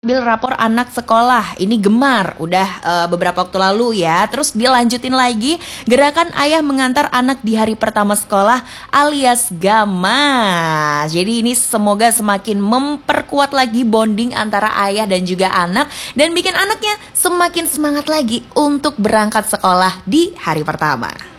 Ambil rapor anak sekolah, ini gemar, udah beberapa waktu lalu ya. Terus dilanjutin lagi, gerakan ayah mengantar anak di hari pertama sekolah alias gamas. Jadi ini semoga semakin memperkuat lagi bonding antara ayah dan juga anak, dan bikin anaknya semakin semangat lagi untuk berangkat sekolah di hari pertama.